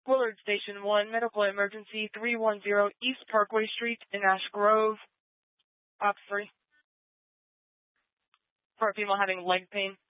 Willard Station 1, medical emergency 310 East Parkway Street in Ash Grove. Ops 3. For a female having leg pain.